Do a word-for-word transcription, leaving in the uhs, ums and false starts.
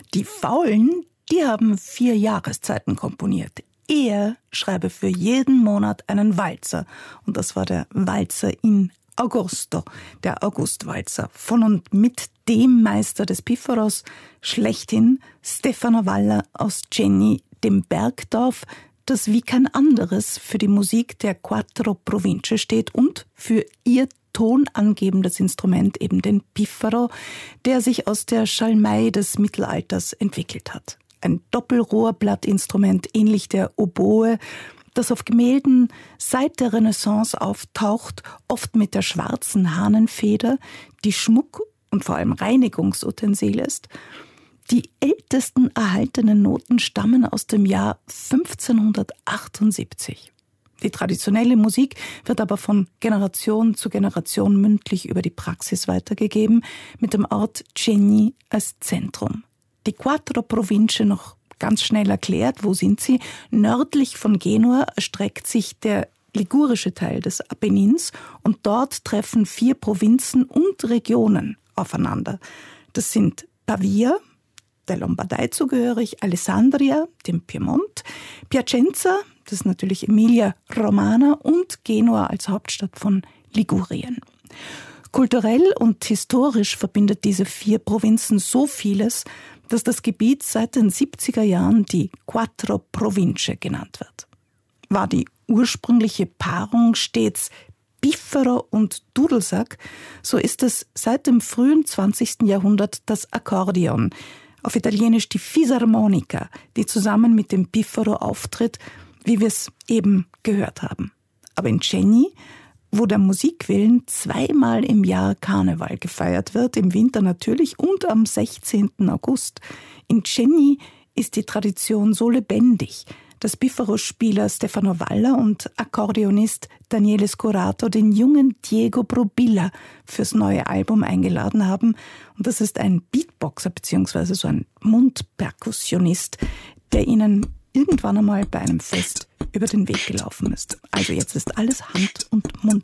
Die Faulen, die haben vier Jahreszeiten komponiert. Er schreibe für jeden Monat einen Walzer. Und das war der Walzer in Agosto, der Augustwalzer. Von und mit dem Meister des Pífaros schlechthin, Stefano Valla aus Genny, dem Bergdorf, das wie kein anderes für die Musik der Quattro Province steht und für ihr tonangebendes Instrument, eben den Pífaro, der sich aus der Schalmei des Mittelalters entwickelt hat. Ein Doppelrohrblattinstrument, ähnlich der Oboe, das auf Gemälden seit der Renaissance auftaucht, oft mit der schwarzen Hahnenfeder, die Schmuck und vor allem Reinigungsutensil ist. Die ältesten erhaltenen Noten stammen aus dem Jahr fünfzehnhundertachtundsiebzig. Die traditionelle Musik wird aber von Generation zu Generation mündlich über die Praxis weitergegeben, mit dem Ort Genny als Zentrum. Die Quattro Province noch ganz schnell erklärt, wo sind sie? Nördlich von Genua erstreckt sich der ligurische Teil des Apennins und dort treffen vier Provinzen und Regionen aufeinander. Das sind Pavia, der Lombardei zugehörig, Alessandria, dem Piemont, Piacenza, das ist natürlich Emilia Romagna, und Genua als Hauptstadt von Ligurien. Kulturell und historisch verbindet diese vier Provinzen so vieles, dass das Gebiet seit den siebziger Jahren die Quattro Province genannt wird. War die ursprüngliche Paarung stets Pífaro und Dudelsack, so ist es seit dem frühen zwanzigsten Jahrhundert das Akkordeon, auf Italienisch die Fisarmonica, die zusammen mit dem Pífaro auftritt, wie wir es eben gehört haben. Aber in Genny, wo der Musik willen zweimal im Jahr Karneval gefeiert wird, im Winter natürlich und am sechzehnten August. In Genny ist die Tradition so lebendig, dass Pífaro-Spieler Stefano Valla und Akkordeonist Daniele Scorato den jungen Diego Brobilla fürs neue Album eingeladen haben. Und das ist ein Beatboxer bzw. so ein Mundperkussionist, der ihnen irgendwann einmal bei einem Fest über den Weg gelaufen ist. Also jetzt ist alles Hand und Mund.